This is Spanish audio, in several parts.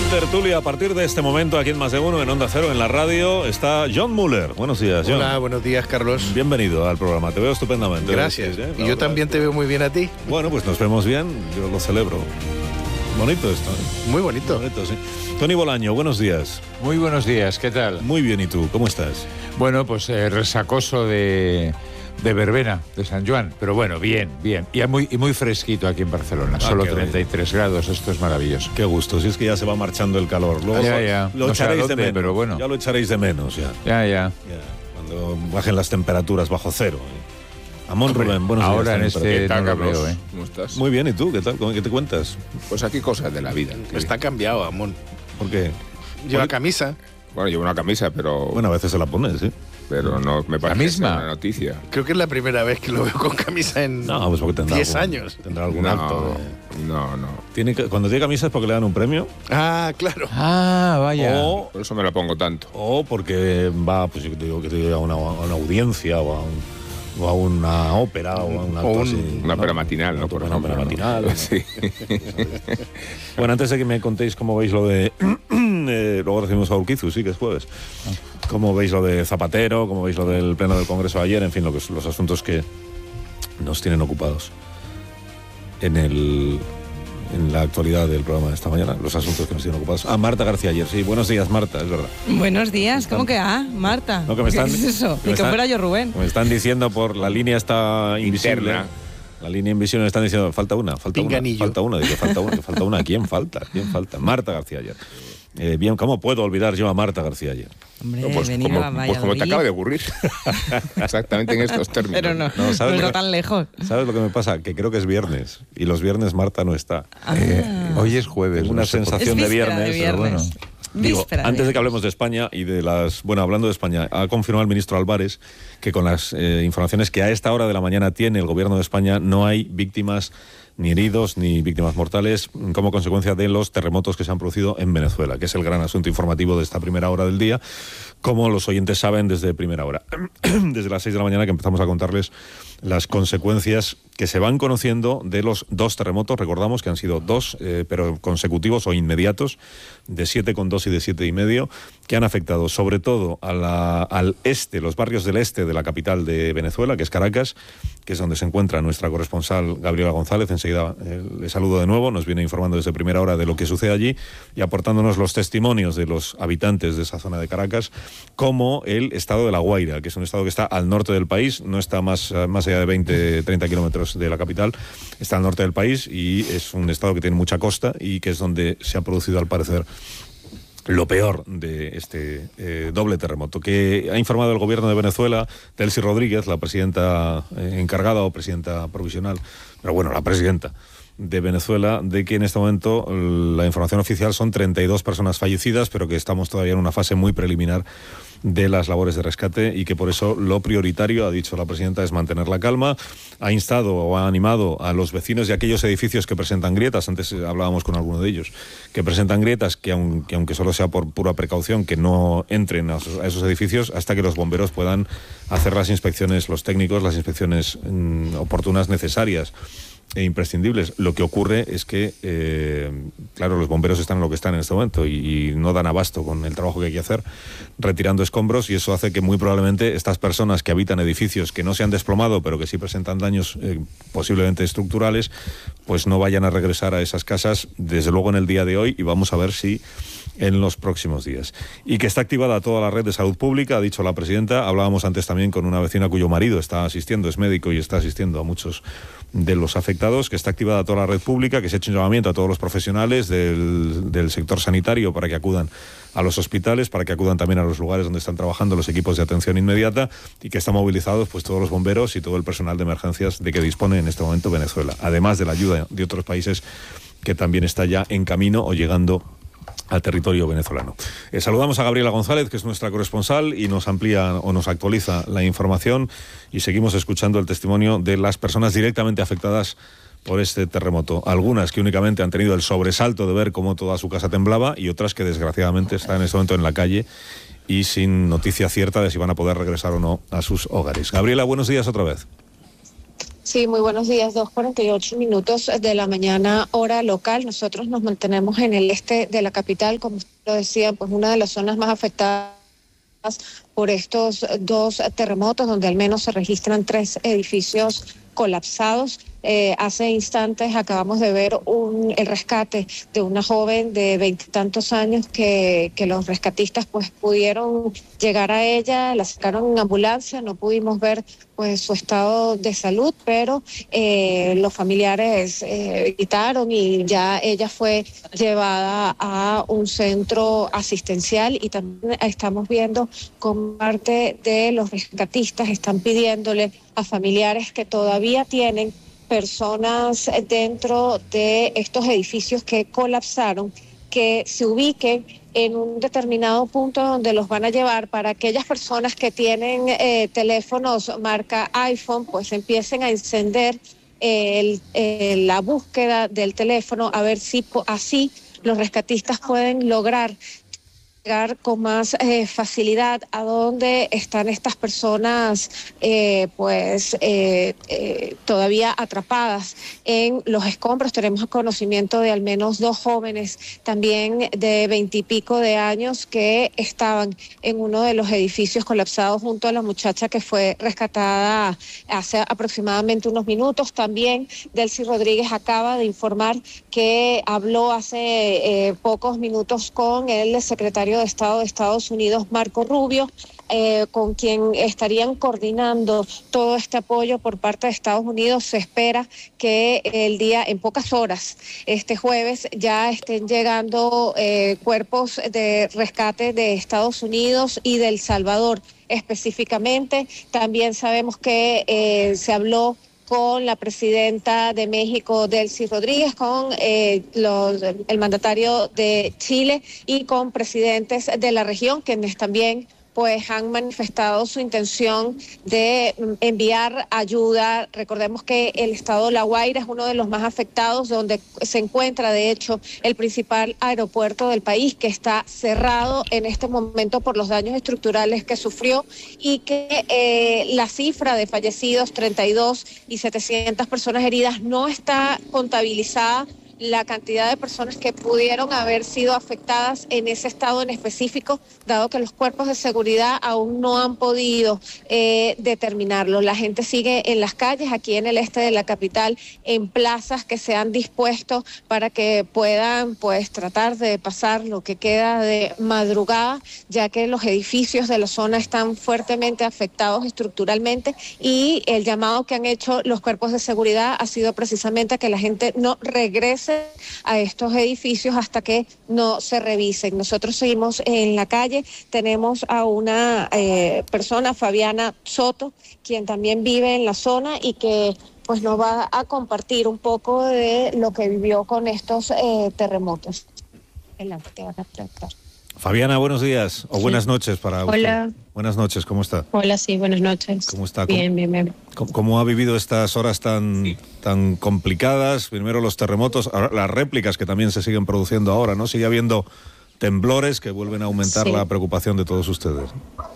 tertulia a partir de este momento aquí en Más de Uno, en Onda Cero, en la radio, está John Muller. Buenos días, John. Hola, buenos días, Carlos. Bienvenido al programa, te veo estupendamente. Gracias. Sí, y yo también te veo muy bien a ti. Bueno, pues nos vemos bien, yo lo celebro. Bonito esto, ¿eh? Muy bonito. Bonito, sí. Tony Bolaño, buenos días. Muy buenos días, ¿qué tal? Muy bien, ¿y tú? ¿Cómo estás? Bueno, pues resacoso de verbena, de San Juan, pero bueno, bien. Y muy fresquito aquí en Barcelona, solo 33 grados, esto es maravilloso. Qué gusto, si es que ya se va marchando el calor. Luego Ya. Lo No sé echaréis a dónde, de menos, pero bueno. Ya lo echaréis de menos, ya. Ya. Cuando bajen las temperaturas bajo cero. Amón Rubén, buenos días. Ahora en este tal, no lo Carlos? veo, ¿eh? ¿Cómo estás? Muy bien, ¿y tú? ¿Qué tal? ¿Qué te cuentas? Pues aquí cosas de la vida. Está cambiado, Amón. ¿Por qué? Lleva camisa. Bueno, llevo una camisa, pero Bueno, a veces se la pones, ¿sí? no me parece misma? que sea una noticia. Creo que es la primera vez que lo veo con camisa en No, pues porque tendrá 10 algún- años. Tendrá algún acto de... No. Cuando tiene camisa es porque le dan un premio Ah, claro. Ah, vaya. Por eso me la pongo tanto. o porque va, pues yo te digo, a una audiencia o a una ópera o a un acto así. Una ópera matinal, ¿no? Por Una ejemplo. ópera ¿no? matinal. Sí. Bueno, antes de que me contéis cómo veis lo de... luego recibimos a Urquizu, sí, que es jueves. Cómo veis lo de Zapatero, cómo veis lo del pleno del Congreso de ayer, en fin, los asuntos que nos tienen ocupados en la actualidad del programa de esta mañana, los asuntos que nos tienen ocupados. Marta García ayer, sí. Buenos días, Marta, es verdad. Buenos días, ¿cómo que Marta? No, que me están- ¿Qué es eso? que me Ni que están- fuera yo, Rubén. Me están diciendo por la línea está invisible. Interna. La línea invisible me están diciendo, falta una. Pinganillo. Digo, falta una. ¿Quién falta? Marta García ayer. Bien, ¿cómo puedo olvidar yo a Marta García ayer? Hombre, Pues venir como, a pues como te Valladolid. acaba de ocurrir. Exactamente en estos términos. Pero no, No, ¿sabes no lo está que- tan lejos. ¿Sabes lo que me pasa? Que creo que es viernes. Y los viernes Marta no está. Hoy es jueves. Tengo una no sé por qué. sensación Es de víspera viernes. de Pero bueno. viernes. Digo, Víspera de antes de que viernes. hablemos de España y de las... Bueno, hablando de España, ha confirmado el ministro Álvarez que con las informaciones que a esta hora de la mañana tiene el gobierno de España no hay víctimas ni heridos ni víctimas mortales como consecuencia de los terremotos que se han producido en Venezuela, que es el gran asunto informativo de esta primera hora del día, como los oyentes saben desde primera hora. Desde las 6 de la mañana que empezamos a contarles las consecuencias que se van conociendo de los dos terremotos, recordamos que han sido dos, pero consecutivos o inmediatos, de 7,2 y de 7,5, que han afectado sobre todo al este, los barrios del este de la capital de Venezuela, que es Caracas, que es donde se encuentra nuestra corresponsal Gabriela González. Enseguida le saludo de nuevo, nos viene informando desde primera hora de lo que sucede allí y aportándonos los testimonios de los habitantes de esa zona de Caracas, como el estado de La Guaira, que es un estado que está al norte del país, no está más allá de 20, 30 kilómetros de la capital, está al norte del país y es un estado que tiene mucha costa y que es donde se ha producido, al parecer, lo peor de este doble terremoto, que ha informado el gobierno de Venezuela, Delcy Rodríguez, la presidenta encargada o presidenta provisional, pero bueno, la presidenta de Venezuela, de que en este momento la información oficial son 32 personas fallecidas, pero que estamos todavía en una fase muy preliminar de las labores de rescate y que por eso lo prioritario, ha dicho la presidenta, es mantener la calma. Ha instado o ha animado a los vecinos de aquellos edificios que presentan grietas, antes hablábamos con alguno de ellos, que presentan grietas, que aunque solo sea por pura precaución, que no entren a esos edificios hasta que los bomberos puedan hacer las inspecciones, los técnicos, las inspecciones oportunas, necesarias e imprescindibles. Lo que ocurre es que, claro, los bomberos están en lo que están en este momento y no dan abasto con el trabajo que hay que hacer, retirando escombros, y eso hace que muy probablemente estas personas que habitan edificios que no se han desplomado, pero que sí presentan daños posiblemente estructurales, pues no vayan a regresar a esas casas, desde luego en el día de hoy, y vamos a ver si en los próximos días. Y que está activada toda la red de salud pública, ha dicho la presidenta. Hablábamos antes también con una vecina cuyo marido está asistiendo, es médico y está asistiendo a muchos de los afectados, que está activada toda la red pública, que se ha hecho un llamamiento a todos los profesionales del sector sanitario para que acudan a los hospitales, para que acudan también a los lugares donde están trabajando los equipos de atención inmediata, y que están movilizados pues todos los bomberos y todo el personal de emergencias de que dispone en este momento Venezuela, además de la ayuda de otros países que también está ya en camino o llegando al territorio venezolano. Saludamos a Gabriela González, que es nuestra corresponsal, y nos amplía o nos actualiza la información, y seguimos escuchando el testimonio de las personas directamente afectadas por este terremoto. Algunas que únicamente han tenido el sobresalto de ver cómo toda su casa temblaba, y otras que desgraciadamente están en este momento en la calle y sin noticia cierta de si van a poder regresar o no a sus hogares. Gabriela, buenos días otra vez. Sí, muy buenos días. 2:48 de la mañana, hora local. Nosotros nos mantenemos en el este de la capital, como usted lo decía, pues una de las zonas más afectadas por estos dos terremotos, donde al menos se registran 3 edificios colapsados. Hace instantes acabamos de ver el rescate de una joven de 20 y tantos años que los rescatistas pues pudieron llegar a ella, la sacaron en ambulancia, no pudimos ver pues su estado de salud, pero los familiares gritaron y ya ella fue llevada a un centro asistencial, y también estamos viendo como parte de los rescatistas están pidiéndole a familiares que todavía tienen personas dentro de estos edificios que colapsaron, que se ubiquen en un determinado punto donde los van a llevar, para aquellas personas que tienen teléfonos marca iPhone, pues empiecen a encender la búsqueda del teléfono, a ver si así los rescatistas pueden lograr llegar con más facilidad a donde están estas personas todavía atrapadas en los escombros. Tenemos conocimiento de al menos 2 jóvenes también de 20 y pico de años que estaban en uno de los edificios colapsados junto a la muchacha que fue rescatada hace aproximadamente unos minutos. También Delcy Rodríguez acaba de informar que habló hace pocos minutos con el secretario de Estado de Estados Unidos, Marco Rubio, con quien estarían coordinando todo este apoyo por parte de Estados Unidos. Se espera que en pocas horas, este jueves, ya estén llegando cuerpos de rescate de Estados Unidos y de El Salvador específicamente. También sabemos que se habló con la presidenta de México, Delcy Rodríguez, con el mandatario de Chile y con presidentes de la región, quienes también pues han manifestado su intención de enviar ayuda. Recordemos que el estado de La Guaira es uno de los más afectados, donde se encuentra de hecho el principal aeropuerto del país, que está cerrado en este momento por los daños estructurales que sufrió, y que la cifra de fallecidos, 32 y 700 personas heridas, no está contabilizada la cantidad de personas que pudieron haber sido afectadas en ese estado en específico, dado que los cuerpos de seguridad aún no han podido determinarlo. La gente sigue en las calles, aquí en el este de la capital, en plazas que se han dispuesto para que puedan pues tratar de pasar lo que queda de madrugada, ya que los edificios de la zona están fuertemente afectados estructuralmente, y el llamado que han hecho los cuerpos de seguridad ha sido precisamente a que la gente no regrese a estos edificios hasta que no se revisen. Nosotros seguimos en la calle, tenemos a una persona, Fabiana Soto, quien también vive en la zona y que pues nos va a compartir un poco de lo que vivió con estos terremotos. Fabiana, buenos días o buenas noches para usted. Hola. Buenas noches, ¿cómo está? Hola, sí, buenas noches. ¿Cómo está? Bien. ¿Cómo ha vivido estas horas tan complicadas? Primero los terremotos, ahora las réplicas que también se siguen produciendo ahora, ¿no? Sigue habiendo temblores que vuelven a aumentar la preocupación de todos ustedes.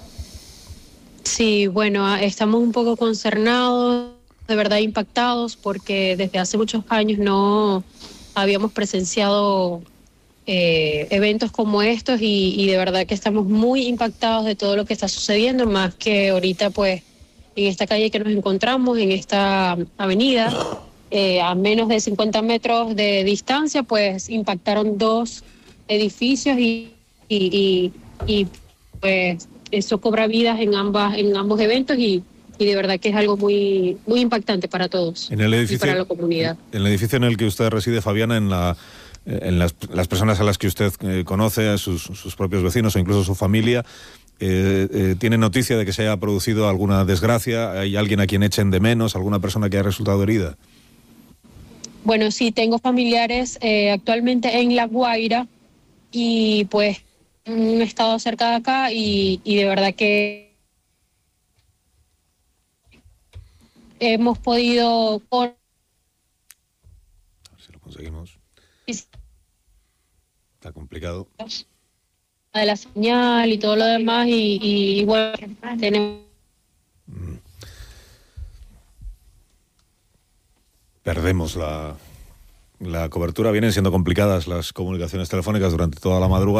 Sí, bueno, estamos un poco concernados, de verdad impactados, porque desde hace muchos años no habíamos presenciado eventos como estos, y de verdad que estamos muy impactados de todo lo que está sucediendo, más que ahorita pues en esta calle que nos encontramos, en esta avenida, a menos de 50 metros de distancia, pues impactaron 2 edificios y pues eso cobra vidas en ambos eventos, y de verdad que es algo muy impactante para todos y para la comunidad. En el edificio en el que usted reside, Fabiana, en las personas a las que usted conoce, a sus propios vecinos o incluso su familia, ¿tiene noticia de que se haya producido alguna desgracia? ¿Hay alguien a quien echen de menos? ¿Alguna persona que haya resultado herida? Bueno, sí, tengo familiares actualmente en La Guaira, y pues he estado cerca de acá, y de verdad que hemos podido... A ver si lo conseguimos. Está complicado. De la señal y todo lo demás, y bueno, tenemos... perdemos la cobertura. Vienen siendo complicadas las comunicaciones telefónicas durante toda la madrugada.